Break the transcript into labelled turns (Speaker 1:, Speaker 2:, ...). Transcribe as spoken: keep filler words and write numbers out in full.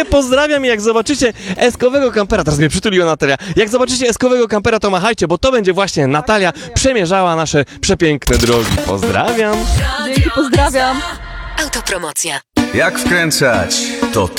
Speaker 1: Dziękuję, pozdrawiam i jak zobaczycie eskowego kampera, teraz mnie przytuliła Natalia, jak zobaczycie eskowego kampera, to machajcie, bo to będzie właśnie Natalia przemierzała nasze przepiękne drogi. Pozdrawiam.
Speaker 2: Dzięki, pozdrawiam.
Speaker 3: Autopromocja.
Speaker 4: Jak wkręcać? To ty.